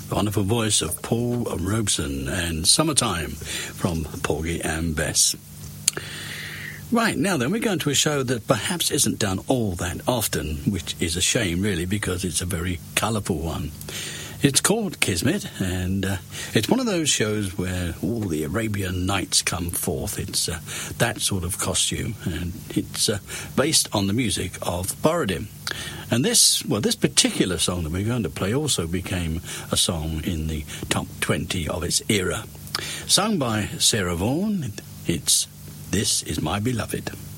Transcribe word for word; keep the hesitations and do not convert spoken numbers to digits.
the wonderful voice of Paul Robeson and Summertime from Porgy and Bess. Right, now then, we're going to a show that perhaps isn't done all that often, which is a shame, really, because it's a very colourful one. It's called Kismet, and uh, it's one of those shows where all the Arabian Nights come forth. It's uh, that sort of costume, and it's uh, based on the music of Borodin. And this, well, this particular song that we're going to play also became a song in the top twenty of its era. Sung by Sarah Vaughan, it's This Is My Beloved.